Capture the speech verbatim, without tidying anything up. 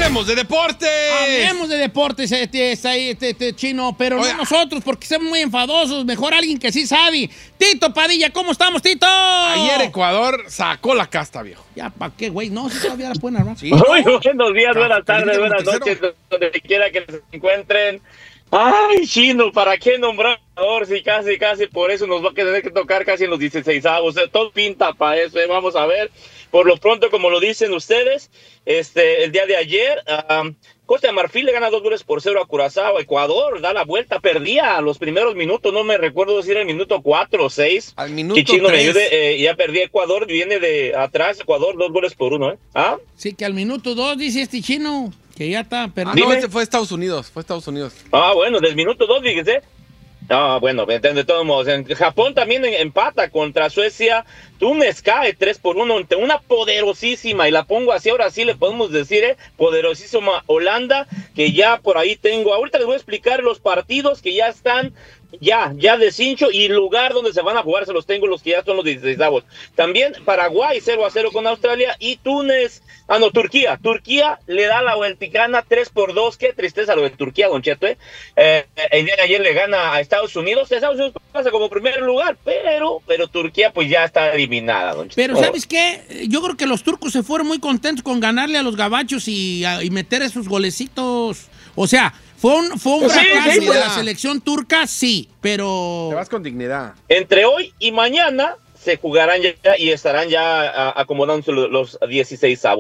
Hablemos de deportes. Hablemos de deportes, este, este, este, este chino, pero Oiga. no nosotros, porque somos muy enfadosos. Mejor alguien que sí sabe. Tito Padilla, ¿cómo estamos, Tito? Ayer Ecuador sacó la casta, viejo. Ya, ¿para qué, güey? No, si todavía la pueden armar. Sí, Muy ¿no? buenos días, buenas tardes, buenas noches, donde quiera que se encuentren. Ay, chino, ¿para qué nombrar? Si casi, casi por eso nos va a tener que tocar casi en los dieciseisavos. O sea, todo pinta para eso, ¿eh? Vamos a ver. Por lo pronto, como lo dicen ustedes, este, el día de ayer, um, Costa de Marfil le gana dos goles por cero a Curazao. Ecuador da la vuelta, perdía a los primeros minutos, no me recuerdo si era el minuto cuatro o seis. Al minuto que Chino tres. me ayude, eh, ya perdí Ecuador, viene de atrás, Ecuador, dos goles por uno, ¿eh? ¿Ah? Sí, que al minuto dos dice este chino, que ya está perdido. Ah, no, este fue Estados Unidos, fue Estados Unidos. Ah, bueno, del minuto dos, fíjese. Ah, bueno, de todos modos, en Japón también empata contra Suecia. Túnez cae tres por uno ante una poderosísima, y la pongo así, ahora sí le podemos decir, eh, poderosísima Holanda, que ya por ahí tengo. Ahorita les voy a explicar los partidos que ya están, ya, ya de cincho, y el lugar donde se van a jugar, se los tengo, los que ya son los dieciseisavos. También Paraguay cero a cero con Australia, y Túnez, ah no, Turquía, Turquía le da la vuelticana tres por dos, qué tristeza lo de Turquía, Don Cheto, eh. eh el día de ayer le gana a Estados Unidos, Estados Unidos pasa como primer lugar, pero, pero Turquía pues ya está eliminada, Don Cheto. Pero ¿sabes qué? Yo creo que los turcos se fueron muy contentos con ganarle a los gabachos y, a, y meter esos golecitos, o sea, fue un, fue un sí, fracaso sí, de la selección turca, sí, pero... Te vas con dignidad. Entre hoy y mañana se jugarán ya y estarán ya acomodándose los dieciseisavos.